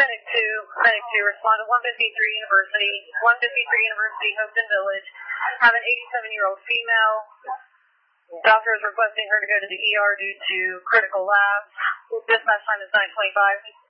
Medic 2, respond to 153 University, Hopeton Village. Have an 87-year-old female. Doctor is requesting her to go to the ER due to critical labs. Dispatch time is 9:25.